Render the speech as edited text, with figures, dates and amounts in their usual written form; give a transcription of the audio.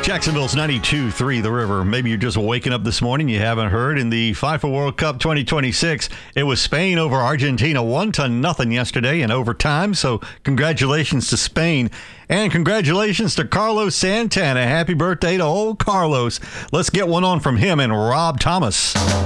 Jacksonville's 92.3 The River. Maybe you're just waking up this morning. You haven't heard. In the FIFA World Cup 2026, it was Spain over Argentina 1-0 yesterday in overtime. So congratulations to Spain. And congratulations to Carlos Santana. Happy birthday to old Carlos. Let's get one on from him and Rob Thomas.